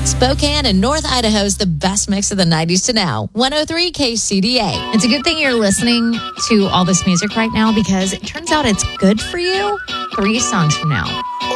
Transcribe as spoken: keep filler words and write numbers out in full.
Spokane and North Idaho's the best mix of the nineties to now. one oh three K C D A. It's a good thing you're listening to all this music right now because it turns out it's good for you three songs from now.